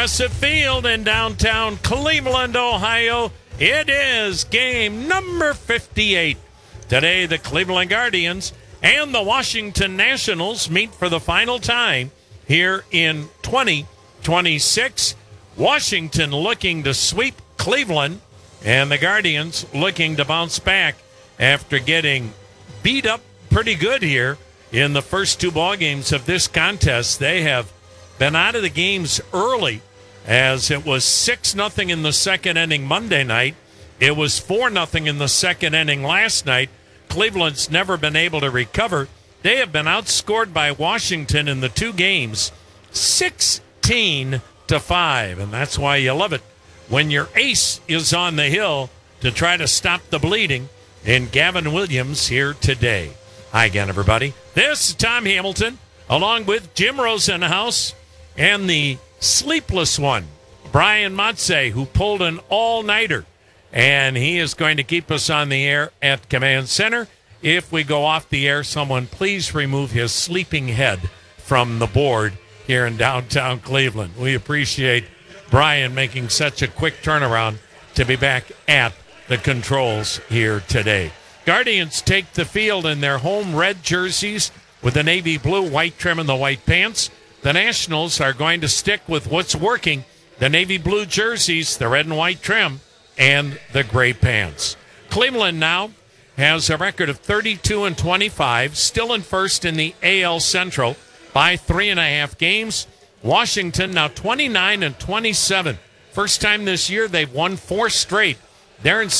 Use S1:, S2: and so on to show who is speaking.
S1: Progressive Field in downtown Cleveland, Ohio. It is game number 58. Today, the Cleveland Guardians and the Washington Nationals meet for the final time here in 2026. Washington looking to sweep Cleveland, and the Guardians looking to bounce back after getting beat up pretty good here in the first two ball games of this contest. They have been out of the games early, as it was 6-0 in the second inning Monday night. It was 4-0 in the second inning last night. Cleveland's never been able to recover. They have been outscored by Washington in the two games 16-5, and that's why you love it when your ace is on the hill to try to stop the bleeding. And Gavin Williams here today. Hi again, everybody. This is Tom Hamilton, along with Jim Rosenhaus and the sleepless one, Brian Motze, who pulled an all-nighter. And he is going to keep us on the air at Command Center. If we go off the air, someone please remove his sleeping head from the board here in downtown Cleveland. We appreciate Brian making such a quick turnaround to be back at the controls here today. Guardians take the field in their home red jerseys with the navy blue, white trim, and the white pants. The Nationals are going to stick with what's working, the navy blue jerseys, the red and white trim, and the gray pants. Cleveland now has a record of 32-25, still in first in the AL Central by 3.5 games. Washington now 29-27. First time this year they've won 4 straight. They're in